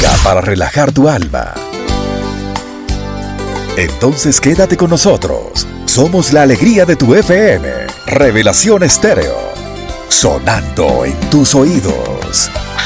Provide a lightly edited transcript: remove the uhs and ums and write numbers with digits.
música para relajar tu alma. Entonces quédate con nosotros. Somos la alegría de tu FM. Revelación Estéreo. Sonando en tus oídos.